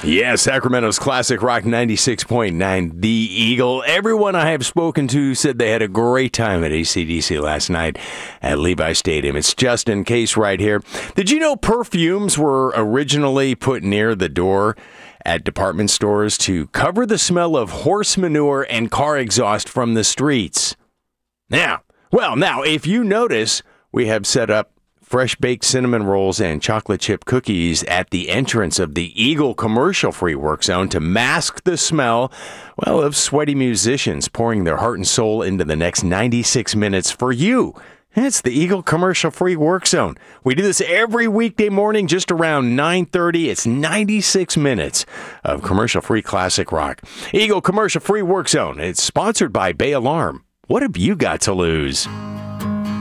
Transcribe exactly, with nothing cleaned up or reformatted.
Yeah, Sacramento's Classic Rock ninety-six point nine, The Eagle. Everyone I have spoken to said they had a great time at A C D C last night at Levi Stadium. It's Justin Case right here. Did you know perfumes were originally put near the door at department stores to cover the smell of horse manure and car exhaust from the streets? Now, well, now, if you notice, we have set up fresh baked cinnamon rolls and chocolate chip cookies at the entrance of the Eagle commercial-free work zone to mask the smell, well, of sweaty musicians pouring their heart and soul into the next ninety-six minutes for you. It's the Eagle commercial-free work zone. We do this every weekday morning just around nine thirty. It's ninety-six minutes of commercial-free classic rock. Eagle commercial-free work zone. It's sponsored by Bay Alarm. What have you got to lose?